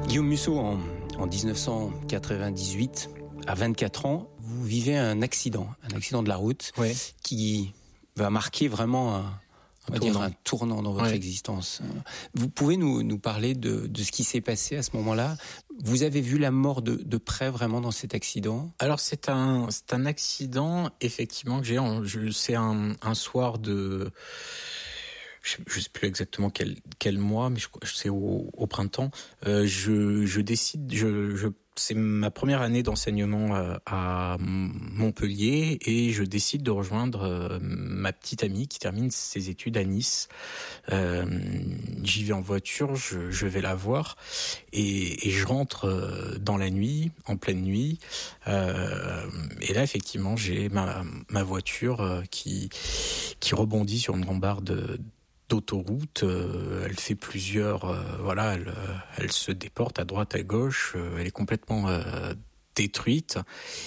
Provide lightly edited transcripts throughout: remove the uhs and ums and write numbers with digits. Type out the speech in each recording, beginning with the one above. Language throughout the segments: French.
Guillaume Musso, en 1998, à 24 ans, vous vivez un accident de la route qui va marquer vraiment un tournant dans votre existence. Vous pouvez nous parler de ce qui s'est passé à ce moment-là? Vous avez vu la mort de près vraiment dans cet accident? Alors c'est un accident effectivement que j'ai. C'est un soir de. Je sais plus exactement quel mois, mais c'est au printemps. Je décide. C'est ma première année d'enseignement à Montpellier et je décide de rejoindre ma petite amie qui termine ses études à Nice. J'y vais en voiture, je vais la voir et je rentre dans la nuit, en pleine nuit. Et là, effectivement, j'ai ma voiture qui rebondit sur une rambarde d'autoroute, elle fait plusieurs, elle se déporte à droite, à gauche, elle est complètement détruite.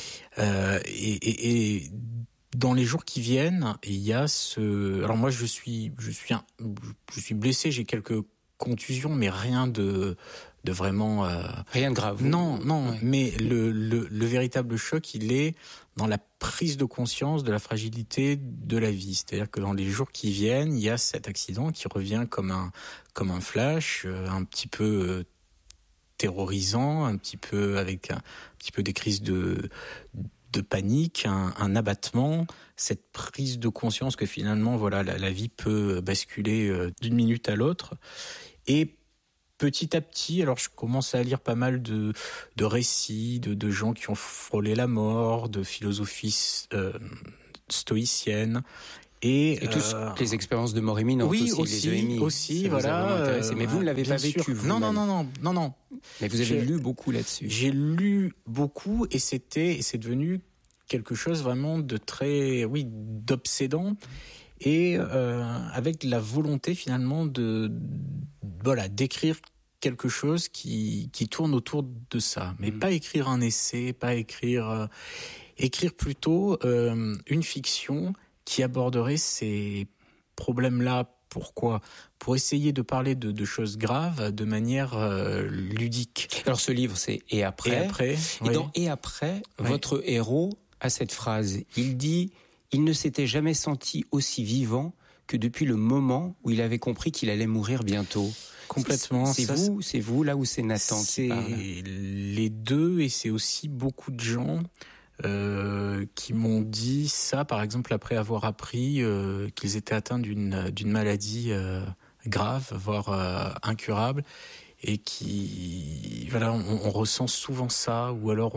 Et dans les jours qui viennent, il y a alors moi je suis blessé, j'ai quelques contusions, mais rien de vraiment. Rien de grave. Non, ouais. Mais le véritable choc, il est dans la prise de conscience de la fragilité de la vie. C'est-à-dire que dans les jours qui viennent, il y a cet accident qui revient comme un flash, un petit peu terrorisant, un petit peu avec un petit peu des crises de panique, un abattement, cette prise de conscience que finalement, voilà, la vie peut basculer d'une minute à l'autre. Et petit à petit, alors je commence à lire pas mal de récits, de gens qui ont frôlé la mort, de philosophies stoïciennes. Et tous les expériences de mort imminente aussi, voilà. Mais vous ne l'avez pas vécu, vous? Non. Mais vous avez lu beaucoup là-dessus. J'ai lu beaucoup et c'est devenu quelque chose vraiment de très, d'obsédant. Et avec la volonté finalement d'écrire quelque chose qui tourne autour de ça, mais pas écrire un essai, pas écrire plutôt une fiction qui aborderait ces problèmes-là. Pourquoi ? Pour essayer de parler de choses graves de manière ludique. Alors ce livre, c'est Et après. Et dans Et après, votre héros a cette phrase. Il dit: il ne s'était jamais senti aussi vivant que depuis le moment où il avait compris qu'il allait mourir bientôt. Complètement. C'est vous là ou c'est Nathan qui parle ? C'est les deux, et c'est aussi beaucoup de gens qui m'ont dit ça, par exemple, après avoir appris qu'ils étaient atteints d'une maladie grave, voire incurable, et qui, voilà, on ressent souvent ça, ou alors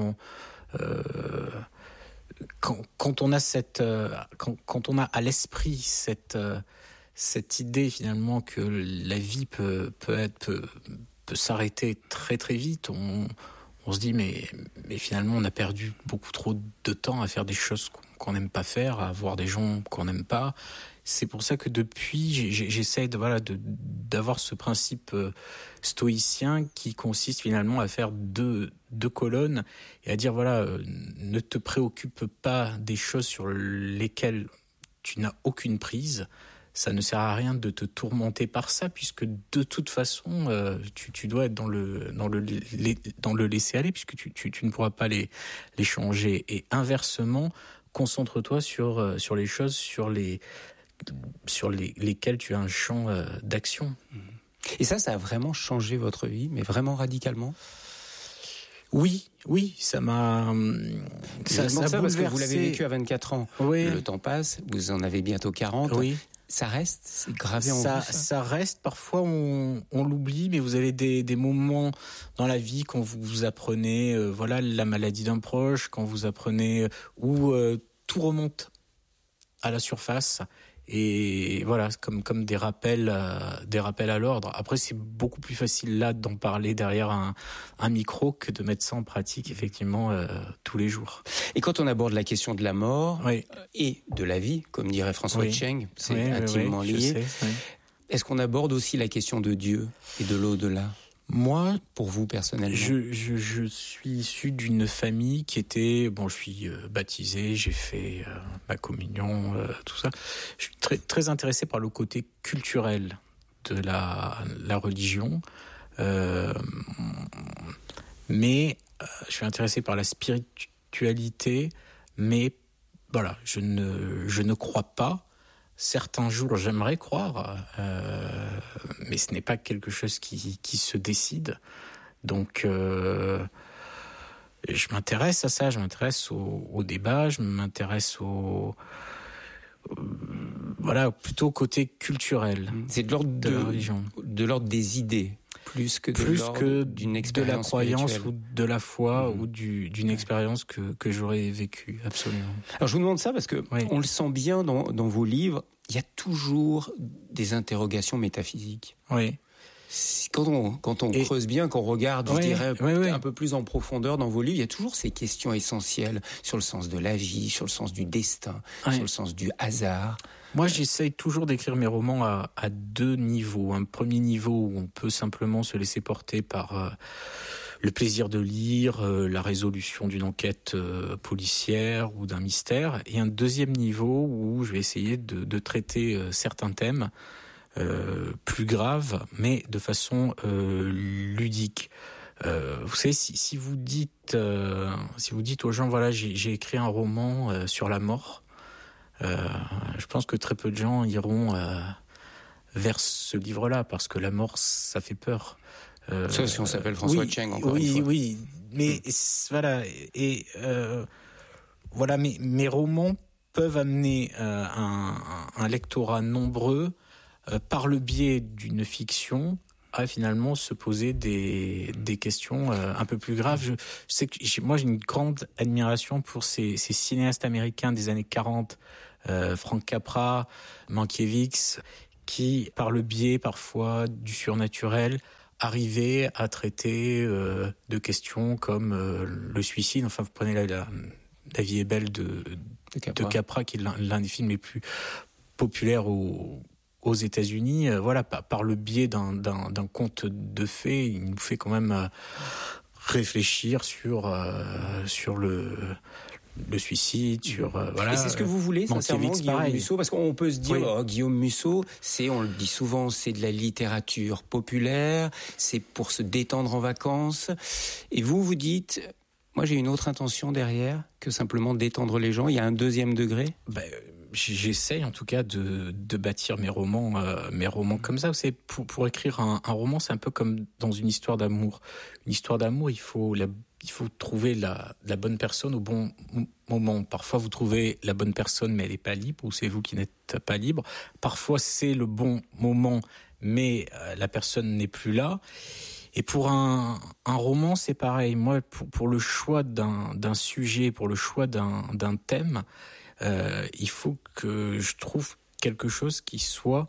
quand on a quand on a à l'esprit cette idée finalement que la vie peut s'arrêter très très vite, on se dit mais finalement on a perdu beaucoup trop de temps à faire des choses qu'on n'aime pas faire, à voir des gens qu'on n'aime pas. C'est pour ça que depuis j'essaie d'avoir ce principe stoïcien qui consiste finalement à faire deux colonnes et à dire voilà, ne te préoccupe pas des choses sur lesquelles tu n'as aucune prise. Ça ne sert à rien de te tourmenter par ça, puisque de toute façon, tu dois être dans le laisser aller, puisque tu ne pourras pas les changer. Et inversement, concentre-toi sur les choses sur lesquelles tu as un champ d'action. Et ça a vraiment changé votre vie, mais vraiment radicalement? Oui, ça m'a bouleversé. Parce que vous l'avez vécu à 24 ans. Oui. Le temps passe, vous en avez bientôt 40. Oui. Ça reste, c'est gravé en vous. Ça reste, parfois on l'oublie, mais vous avez des moments dans la vie quand vous apprenez la maladie d'un proche, quand vous apprenez où tout remonte à la surface. Et voilà, comme des rappels à l'ordre. Après, c'est beaucoup plus facile là d'en parler derrière un micro que de mettre ça en pratique effectivement tous les jours. Et quand on aborde la question de la mort et de la vie, comme dirait François Cheng, c'est intimement lié. Est-ce qu'on aborde aussi la question de Dieu et de l'au-delà? Moi, pour vous personnellement, je suis issu d'une famille qui était je suis baptisé, j'ai fait ma communion, tout ça. Je suis très très intéressé par le côté culturel de la religion. Mais je suis intéressé par la spiritualité, mais voilà, je ne crois pas. Certains jours, j'aimerais croire, mais ce n'est pas quelque chose qui se décide. Donc, je m'intéresse à ça, je m'intéresse au débat, je m'intéresse plutôt au côté culturel. C'est de l'ordre de la religion. De l'ordre des idées. Plus que d'une expérience de la croyance spirituelle. ou de la foi ou d'une expérience que j'aurais vécue, absolument. Alors je vous demande ça parce que on le sent bien dans vos livres, il y a toujours des interrogations métaphysiques. Oui. Quand on creuse bien, quand on regarde, je dirais, un peu plus en profondeur dans vos livres, il y a toujours ces questions essentielles sur le sens de la vie, sur le sens du destin, sur le sens du hasard. Moi, j'essaye toujours d'écrire mes romans à deux niveaux. Un premier niveau où on peut simplement se laisser porter par le plaisir de lire, la résolution d'une enquête policière ou d'un mystère. Et un deuxième niveau où je vais essayer de traiter certains thèmes plus graves, mais de façon ludique. Vous savez, si vous dites aux gens, voilà, j'ai écrit un roman sur la mort, je pense que très peu de gens iront vers ce livre-là, parce que la mort, ça fait peur. Sauf si on s'appelle François Cheng, encore une fois. Oui, mais voilà, voilà, mes romans peuvent amener un lectorat nombreux par le biais d'une fiction à finalement se poser des questions un peu plus graves. Je sais que moi j'ai une grande admiration pour ces cinéastes américains des années 40, Frank Capra, Mankiewicz, qui par le biais parfois du surnaturel arrivaient à traiter de questions comme le suicide. Enfin, vous prenez la vie est belle de Capra, qui est l'un des films les plus populaires aux États-Unis. Voilà, par le biais d'un conte de fées, il nous fait quand même réfléchir sur le suicide, sur voilà. Et c'est ce que vous voulez, sincèrement, Guillaume Musso, parce qu'on peut se dire, Guillaume Musso, on le dit souvent, c'est de la littérature populaire, c'est pour se détendre en vacances. Et vous dites, moi j'ai une autre intention derrière que simplement détendre les gens. Il y a un deuxième degré. J'essaye en tout cas de bâtir mes romans comme ça. Vous savez, pour écrire un roman, c'est un peu comme dans une histoire d'amour. Une histoire d'amour, il faut trouver la bonne personne au bon moment. Parfois, vous trouvez la bonne personne, mais elle n'est pas libre, ou c'est vous qui n'êtes pas libre. Parfois, c'est le bon moment, mais la personne n'est plus là. Et pour un roman, c'est pareil. Moi, pour le choix d'un sujet, pour le choix d'un thème, il faut que je trouve quelque chose qui soit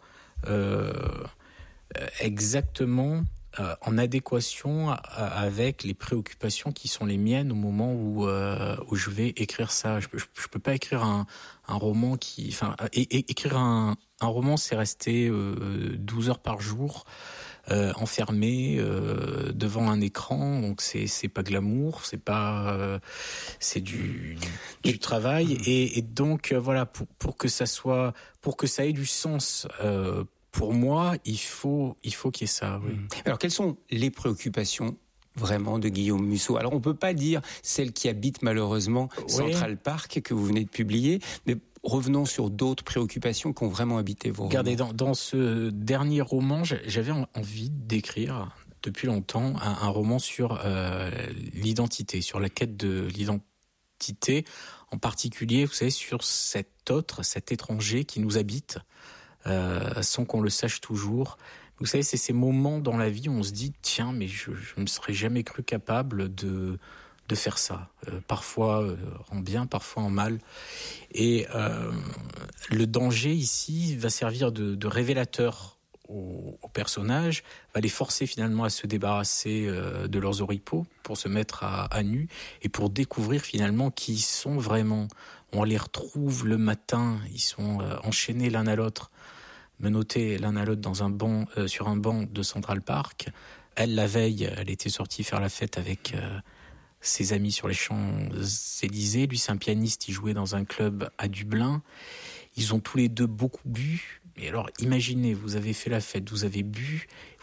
exactement en adéquation avec les préoccupations qui sont les miennes au moment où je vais écrire ça. Je peux pas écrire un roman écrire un roman, c'est rester 12 heures par jour enfermé devant un écran, donc c'est pas glamour, c'est du travail et donc voilà, pour que ça ait du sens pour moi, il faut qu'il y ait ça. Oui. Alors quelles sont les préoccupations vraiment de Guillaume Musso? Alors on peut pas dire celle qui habite malheureusement Central Park que vous venez de publier, mais revenons sur d'autres préoccupations qui ont vraiment habité vos romans. Regardez, dans ce dernier roman, j'avais envie d'écrire depuis longtemps un roman sur l'identité, sur la quête de l'identité, en particulier, vous savez, sur cet étranger qui nous habite, sans qu'on le sache toujours. Vous savez, c'est ces moments dans la vie où on se dit, tiens, mais je me serais jamais cru capable de faire ça. Parfois en bien, parfois en mal. Et le danger ici va servir de révélateur aux personnages, va les forcer finalement à se débarrasser de leurs oripeaux pour se mettre à nu et pour découvrir finalement qui ils sont vraiment. On les retrouve le matin, ils sont enchaînés l'un à l'autre, menottés l'un à l'autre dans sur un banc de Central Park. Elle, la veille, elle était sortie faire la fête avec ses amis sur les Champs-Élysées. Lui, c'est un pianiste, il jouait dans un club à Dublin. Ils ont tous les deux beaucoup bu. Et alors, imaginez, vous avez fait la fête, vous avez bu,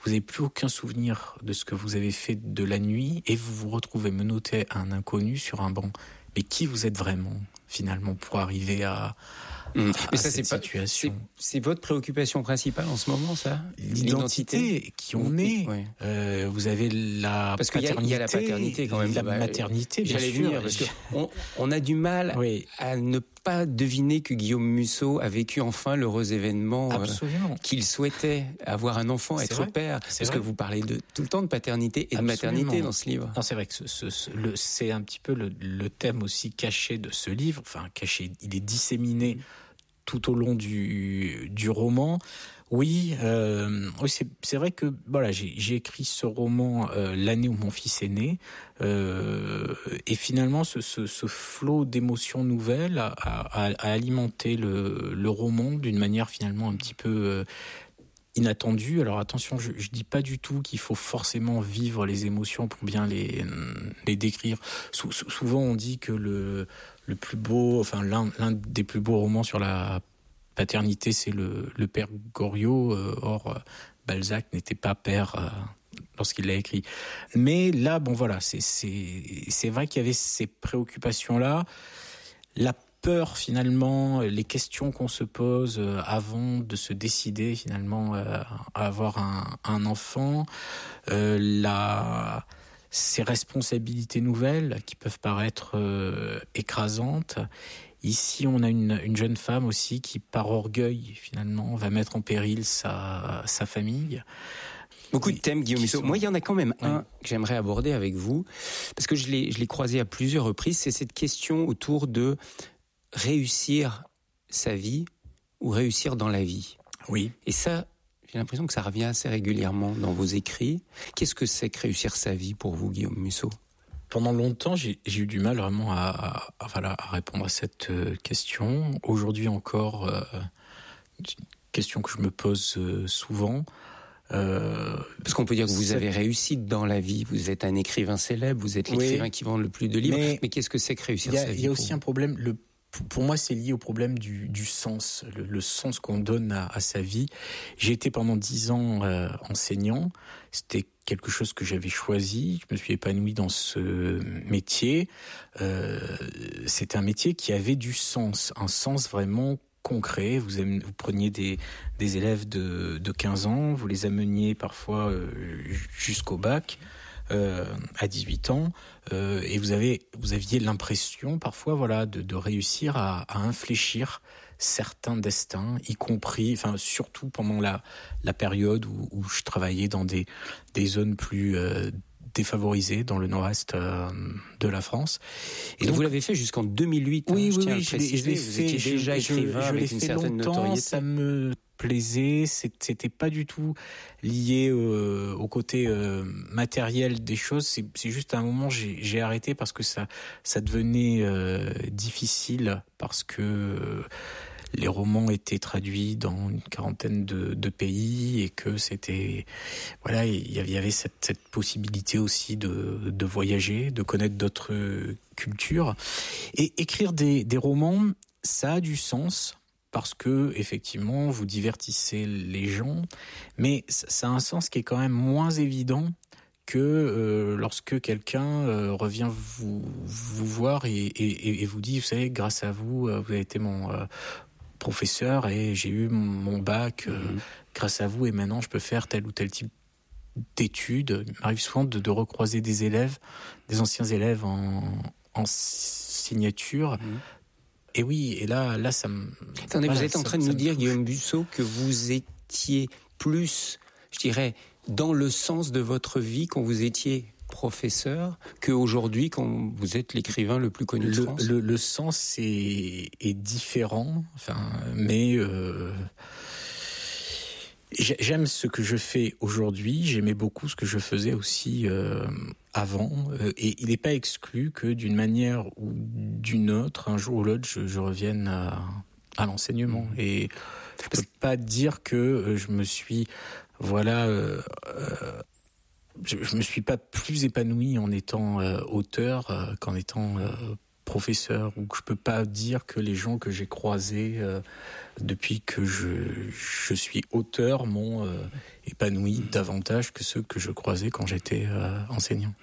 vous n'avez plus aucun souvenir de ce que vous avez fait de la nuit et vous vous retrouvez menotté à un inconnu sur un banc. Mais qui vous êtes vraiment, finalement, pour arriver à mais ça, cette situation. C'est votre préoccupation principale en ce moment, ça? L'identité, qui on est. Oui. Vous avez la parce paternité. Parce qu'il y a la paternité quand même. La maternité, bien sûr. Venir, parce qu'on a du mal à ne pas deviner que Guillaume Musso a vécu enfin l'heureux événement qu'il souhaitait, avoir un enfant, être père. Parce que vous parlez tout le temps de paternité et de maternité dans ce livre. Non, c'est vrai que c'est un petit peu le thème aussi caché de ce livre. Enfin, caché, il est disséminé tout au long du roman. Oui, c'est vrai que voilà, j'ai écrit ce roman l'année où mon fils est né, et finalement ce flot d'émotions nouvelles a alimenté le roman d'une manière finalement un petit peu inattendue. Alors attention, je dis pas du tout qu'il faut forcément vivre les émotions pour bien les décrire. Souvent on dit que le plus beau, enfin l'un des plus beaux romans sur la paternité, c'est le père Goriot. Or, Balzac n'était pas père lorsqu'il l'a écrit. Mais là, bon voilà, c'est vrai qu'il y avait ces préoccupations-là. La peur, finalement, les questions qu'on se pose avant de se décider, finalement, à avoir un enfant, ces responsabilités nouvelles qui peuvent paraître écrasantes. Ici, on a une jeune femme aussi qui, par orgueil, finalement, va mettre en péril sa famille. Beaucoup de thèmes, Guillaume Musso. Moi, il y en a quand même un que j'aimerais aborder avec vous, parce que je l'ai croisé à plusieurs reprises. C'est cette question autour de réussir sa vie ou réussir dans la vie. Oui. Et ça, j'ai l'impression que ça revient assez régulièrement dans vos écrits. Qu'est-ce que c'est que réussir sa vie pour vous, Guillaume Musso ? Pendant longtemps, j'ai eu du mal vraiment à répondre à cette question. Aujourd'hui encore, une question que je me pose souvent. Parce qu'on peut dire que vous avez réussi dans la vie. Vous êtes un écrivain célèbre, vous êtes l'écrivain qui vend le plus de livres. Mais qu'est-ce que c'est que réussir sa vie ? Il y a aussi un problème. Pour moi, c'est lié au problème du sens, le sens qu'on donne à sa vie. J'ai été pendant 10 ans enseignant. C'était quelque chose que j'avais choisi. Je me suis épanoui dans ce métier. C'était un métier qui avait du sens, un sens vraiment concret. Vous preniez des élèves de 15 ans, vous les ameniez parfois jusqu'au bac. À 18 ans, et vous aviez l'impression parfois, voilà, de réussir à infléchir certains destins, y compris, enfin surtout pendant la période où je travaillais dans des zones plus défavorisées dans le nord-est de la France. Et donc, vous l'avez fait jusqu'en 2008. Oui, je tiens à le je préciser. l'ai vous fait. étiez déjà écrivain avec une certaine notoriété. Ça me plaisait, c'était pas du tout lié au côté matériel des choses. C'est juste à un moment j'ai arrêté parce que ça devenait difficile, parce que les romans étaient traduits dans une quarantaine de pays et que c'était, voilà, il y avait cette possibilité aussi de voyager, de connaître d'autres cultures. Et écrire des romans, ça a du sens, parce que effectivement vous divertissez les gens, mais ça a un sens qui est quand même moins évident que lorsque quelqu'un revient vous voir et vous dit, vous savez, grâce à vous, vous avez été mon professeur et j'ai eu mon bac grâce à vous, et maintenant je peux faire tel ou tel type d'études. Il m'arrive souvent de recroiser des élèves, des anciens élèves en signature. Et oui, et là ça me... Attendez, vous êtes en train de nous dire, Guillaume Musso, que vous étiez plus, je dirais, dans le sens de votre vie quand vous étiez professeur qu'aujourd'hui quand vous êtes l'écrivain le plus connu de France. Le sens est différent, mais j'aime ce que je fais aujourd'hui. J'aimais beaucoup ce que je faisais aussi avant, et il n'est pas exclu que d'une manière ou d'une autre, un jour ou l'autre, je revienne à l'enseignement. Et je peux pas dire que je me suis, je me suis pas plus épanoui en étant auteur qu'en étant professeurs, ou que je peux pas dire que les gens que j'ai croisés depuis que je suis auteur m'ont épanoui davantage que ceux que je croisais quand j'étais enseignant.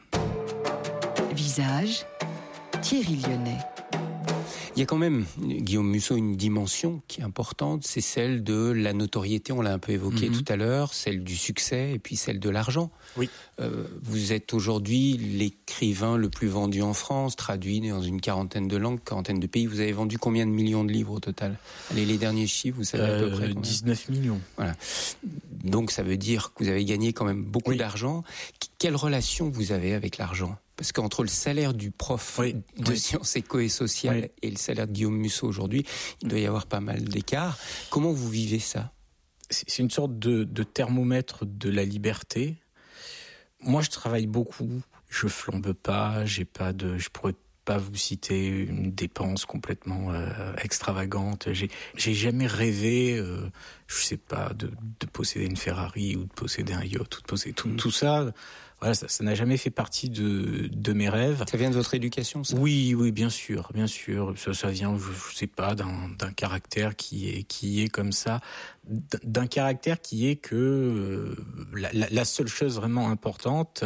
Visage, Thierry Lyonnais. Il y a quand même, Guillaume Musso, une dimension qui est importante, c'est celle de la notoriété, on l'a un peu évoqué tout à l'heure, celle du succès et puis celle de l'argent. Oui. Vous êtes aujourd'hui l'écrivain le plus vendu en France, traduit dans une quarantaine de langues, quarantaine de pays. Vous avez vendu combien de millions de livres au total ? Allez, les derniers chiffres, vous savez à peu près combien ? 19 millions. Voilà. Donc ça veut dire que vous avez gagné quand même beaucoup d'argent. Quelle relation vous avez avec l'argent ? Parce qu'entre le salaire du prof de sciences éco et sociales et le salaire de Guillaume Musso aujourd'hui, il doit y avoir pas mal d'écart. Comment vous vivez ça ? C'est une sorte de thermomètre de la liberté. Moi, je travaille beaucoup, je flambe pas, je pourrais pas vous citer une dépense complètement extravagante. J'ai jamais rêvé, je sais pas, de posséder une Ferrari ou de posséder un yacht ou de posséder tout ça. Voilà, ça n'a jamais fait partie de mes rêves. Ça vient de votre éducation, ça ? Oui, bien sûr. Ça vient, je sais pas, d'un caractère qui est comme ça, d'un caractère qui est que la seule chose vraiment importante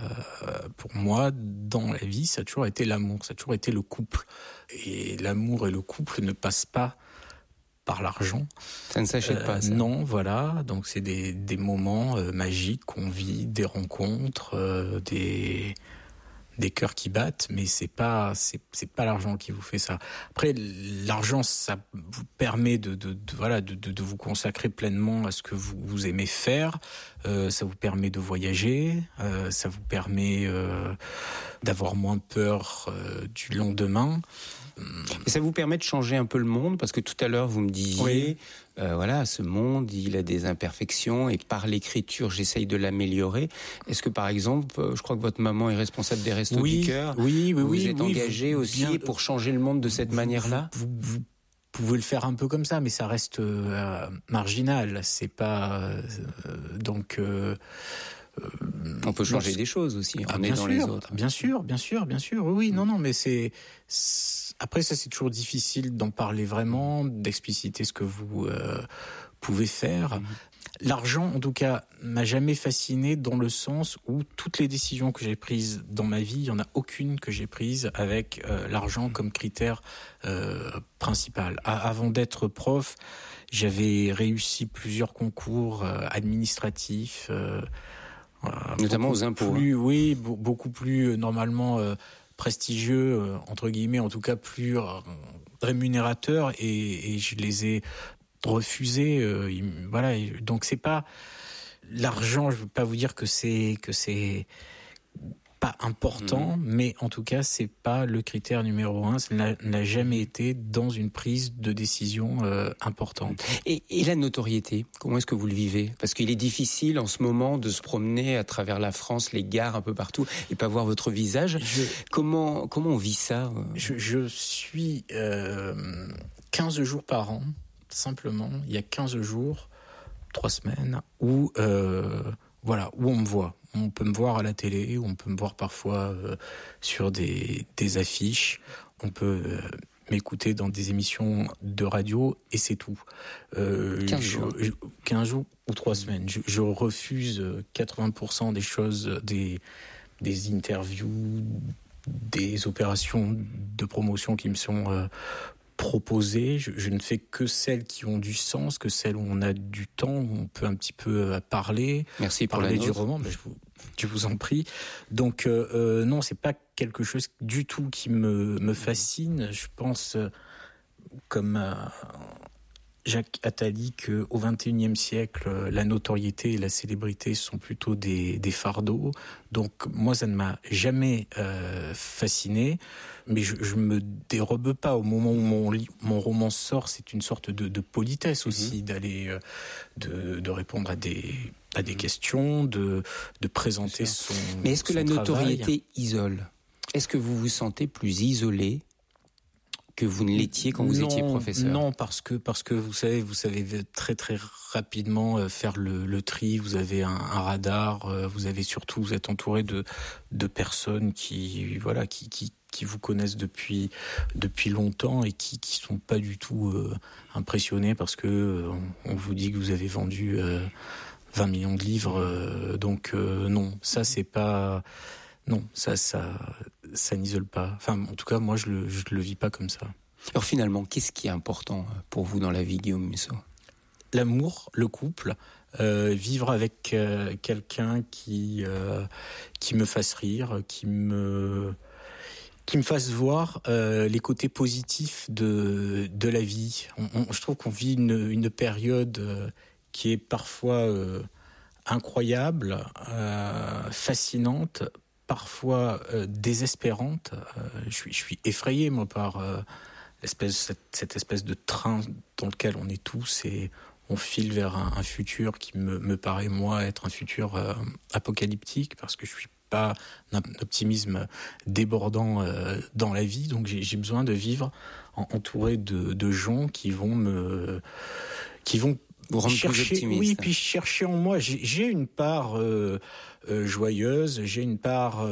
pour moi dans la vie, ça a toujours été l'amour, ça a toujours été le couple. Et l'amour et le couple ne passent pas par l'argent. Ça ne s'achète pas, ça. Non, voilà. Donc c'est des moments magiques qu'on vit, des rencontres, des cœurs qui battent, mais c'est pas l'argent qui vous fait ça. Après, l'argent, ça vous permet de vous consacrer pleinement à ce que vous aimez faire. Ça vous permet de voyager. Ça vous permet d'avoir moins peur du lendemain. Et ça vous permet de changer un peu le monde, parce que tout à l'heure vous me disiez, ce monde, il a des imperfections, et par l'écriture, j'essaye de l'améliorer. Est-ce que par exemple, je crois que votre maman est responsable des Restos du Cœur, vous êtes engagé aussi pour changer le monde de cette manière-là ? Vous pouvez le faire un peu comme ça, mais ça reste marginal. C'est pas on peut changer des choses aussi, en aidant les autres. Bien sûr. Oui, non, mais après ça, c'est toujours difficile d'en parler vraiment, d'expliciter ce que vous pouvez faire. L'argent, en tout cas, m'a jamais fasciné dans le sens où toutes les décisions que j'ai prises dans ma vie, il y en a aucune que j'ai prise avec l'argent comme critère principal. Avant d'être prof, j'avais réussi plusieurs concours administratifs. Notamment aux impôts. Oui, beaucoup plus normalement prestigieux, entre guillemets, en tout cas plus rémunérateurs, et je les ai refusés. Voilà, donc c'est pas l'argent. Je veux pas vous dire que c'est pas important, mais en tout cas, c'est pas le critère numéro 1. Ça n'a jamais été dans une prise de décision importante. Et la notoriété, comment est-ce que vous le vivez ? Parce qu'il est difficile en ce moment de se promener à travers la France, les gares, un peu partout, et pas voir votre visage. Comment on vit ça ? Je suis 15 jours par an, simplement. Il y a 15 jours, 3 semaines, où on me voit. On peut me voir à la télé, on peut me voir parfois sur des affiches, on peut m'écouter dans des émissions de radio, et c'est tout. 15 jours ou 3 semaines. Je refuse 80% des choses, des interviews, des opérations de promotion qui me sont proposées. Je ne fais que celles qui ont du sens, que celles où on a du temps, où on peut un petit peu parler. Merci pour parler la du roman. Je vous en prie. Donc non, c'est pas quelque chose du tout qui me fascine. Je pense, comme Jacques Attali, qu'au XXIe siècle, la notoriété et la célébrité sont plutôt des fardeaux. Donc moi, ça ne m'a jamais fasciné. Mais je me dérobe pas. Au moment où mon roman sort, c'est une sorte de politesse aussi, d'aller de répondre à des questions, de présenter son travail. Mais est-ce que la notoriété isole ? Est-ce que vous vous sentez plus isolé que vous ne l'étiez quand vous étiez professeur ? Non, parce que vous savez très très rapidement faire le tri. Vous avez un radar. Vous êtes entouré de personnes qui qui vous connaissent depuis longtemps et qui sont pas du tout impressionnés parce que on vous dit que vous avez vendu 20 millions de livres. Donc non, ça c'est pas... Non, ça n'isole pas. Enfin, en tout cas, moi, je le vis pas comme ça. Alors finalement, qu'est-ce qui est important pour vous dans la vie, Guillaume Musso ? L'amour, le couple, vivre avec quelqu'un qui me fasse rire, qui me fasse voir les côtés positifs de la vie. Je trouve qu'on vit une période qui est parfois incroyable, fascinante, parfois désespérante. Je suis effrayé, moi, par cette espèce de train dans lequel on est tous et on file vers un futur qui me paraît, moi, être un futur apocalyptique, parce que je suis pas d'un optimisme débordant dans la vie. Donc j'ai besoin de vivre entouré de gens qui vont vous rendre chercher, plus optimiste. oui, puis chercher en moi. J'ai une part joyeuse, j'ai une part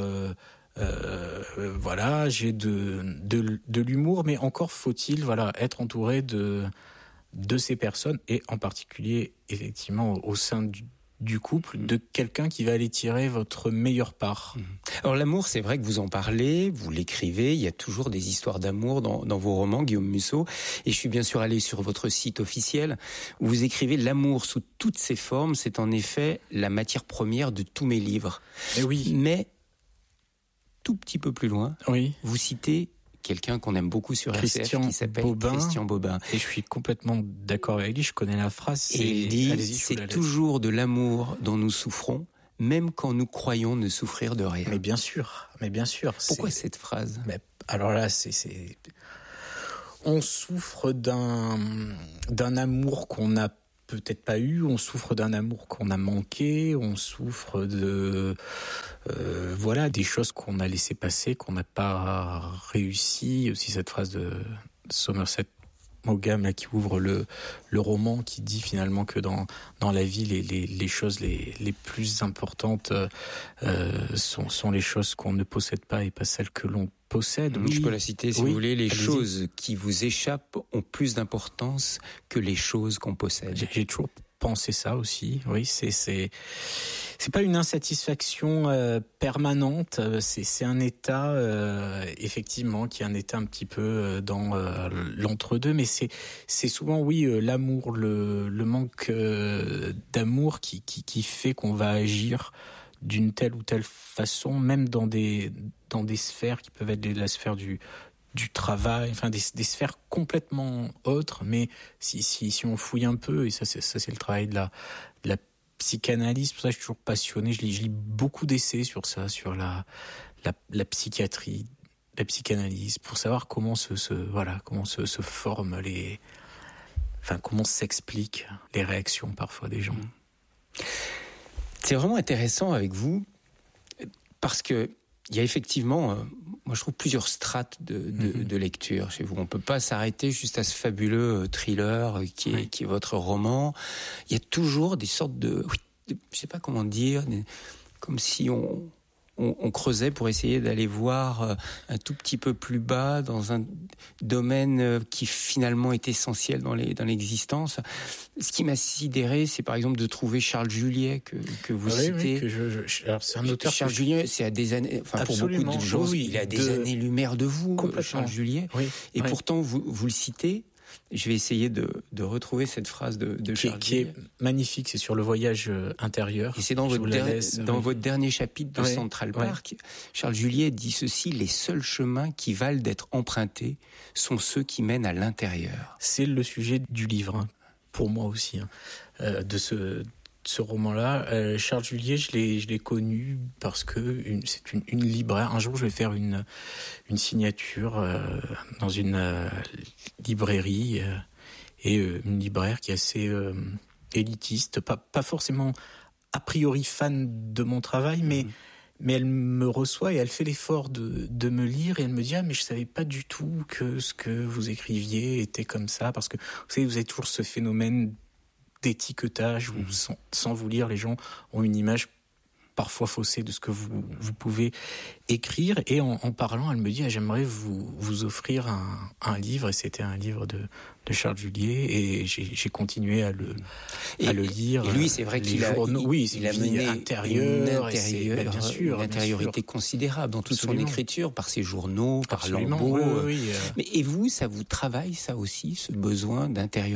voilà, j'ai de l'humour, mais encore faut-il être entouré de ces personnes, et en particulier effectivement au sein du couple, de quelqu'un qui va aller tirer votre meilleure part. Alors l'amour, c'est vrai que vous en parlez, vous l'écrivez, il y a toujours des histoires d'amour dans vos romans, Guillaume Musso, et je suis bien sûr allé sur votre site officiel où vous écrivez « L'amour sous toutes ses formes, c'est en effet la matière première de tous mes livres ». Oui. Mais tout petit peu plus loin, oui, vous citez quelqu'un qu'on aime beaucoup sur RCF qui s'appelle Christian Bobin. Et je suis complètement d'accord avec lui, je connais la phrase. Et il dit, c'est toujours de l'amour dont nous souffrons, même quand nous croyons ne souffrir de rien. Mais bien sûr. Pourquoi cette phrase ? Alors là, on souffre d'un amour qu'on n'a peut-être pas eu, on souffre d'un amour qu'on a manqué, on souffre de des choses qu'on a laissé passer, qu'on n'a pas réussi. Aussi cette phrase de Somerset Maugham là, qui ouvre le roman, qui dit finalement que dans la vie les choses les plus importantes sont les choses qu'on ne possède pas et pas celles que l'on possède. Oui, je peux la citer si vous voulez. Les choses qui vous échappent ont plus d'importance que les choses qu'on possède. J'ai toujours pensé ça aussi. Oui, c'est pas une insatisfaction permanente. C'est un état effectivement qui est un état un petit peu dans l'entre-deux. Mais c'est souvent l'amour, le manque d'amour qui fait qu'on va agir d'une telle ou telle façon, même dans des sphères qui peuvent être la sphère du travail, enfin des sphères complètement autres, mais si on fouille un peu, et ça c'est le travail de la psychanalyse, pour ça je suis toujours passionné, je lis beaucoup d'essais sur ça, sur la psychiatrie, la psychanalyse, pour savoir comment se forment comment s'expliquent les réactions parfois des gens. C'est vraiment intéressant avec vous, parce que il y a effectivement, moi je trouve plusieurs strates de lecture chez vous. On peut pas s'arrêter juste à ce fabuleux thriller qui est votre roman. Il y a toujours des sortes je sais pas comment dire, comme si on creusait pour essayer d'aller voir un tout petit peu plus bas dans un domaine qui finalement est essentiel dans l'existence. Ce qui m'a sidéré, c'est par exemple de trouver Charles Juliet que vous citez. Oui, alors c'est un auteur. Charles Juliet, c'est à des années, enfin pour beaucoup de gens, il est à des années-lumière de vous, Charles Juliet. Oui, et pourtant vous le citez. Je vais essayer de retrouver cette phrase de Charles qui est magnifique, c'est sur le voyage intérieur. Et c'est dans votre dernier chapitre de Central Park. Charles Juliet dit ceci: les seuls chemins qui valent d'être empruntés sont ceux qui mènent à l'intérieur. C'est le sujet du livre, pour moi aussi, de ce roman-là. Charles Juliet, je l'ai connu parce que c'est une libraire. Un jour, je vais faire une signature dans une librairie et une libraire qui est assez élitiste, pas forcément a priori fan de mon travail, mais elle me reçoit et elle fait l'effort de me lire, et elle me dit mais je savais pas du tout que ce que vous écriviez était comme ça, parce que vous savez, vous avez toujours ce phénomène d'étiquetage où sans vous lire, les gens ont une image parfois faussée de ce que vous pouvez écrire. Et en parlant, elle me dit, j'aimerais vous offrir un livre. Et c'était un livre de Charles Julier. Et j'ai continué à le lire. Et lui, c'est vrai qu'il a mené une intériorité considérable dans toute son écriture, par ses journaux, par Lambeau. Oui. Mais et vous, ça vous travaille, ça aussi, ce besoin d'intériorité ?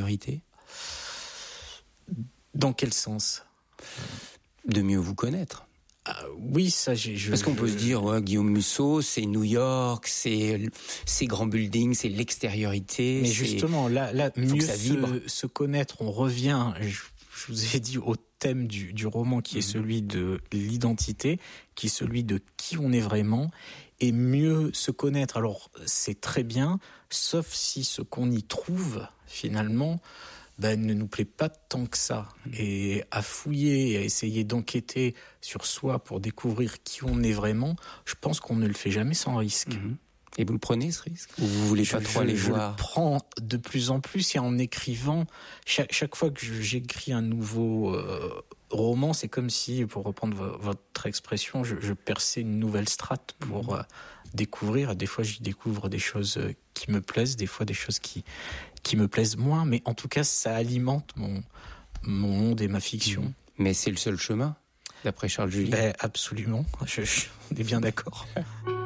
Dans quel sens ? De mieux vous connaître. Oui, ça, parce qu'on peut se dire, Guillaume Musso, c'est New York, c'est ces grands buildings, c'est l'extériorité. Mais justement, là mieux se connaître, on revient, je vous ai dit, au thème du roman qui est celui de l'identité, qui est celui de qui on est vraiment, et mieux se connaître. Alors, c'est très bien, sauf si ce qu'on y trouve, finalement, ne nous plaît pas tant que ça. Et à fouiller, à essayer d'enquêter sur soi pour découvrir qui on est vraiment, je pense qu'on ne le fait jamais sans risque. Et vous le prenez, ce risque ? Ou vous voulez pas trop aller voir ? Je le prends de plus en plus, et en écrivant, chaque fois que j'écris un nouveau roman, c'est comme si, pour reprendre votre expression, je perçais une nouvelle strate pour découvrir. Des fois, j'y découvre des choses qui me plaisent, des fois des choses qui me plaisent moins, mais en tout cas, ça alimente mon monde et ma fiction. Mais c'est le seul chemin, d'après Charles Julier ? Absolument, on est bien d'accord.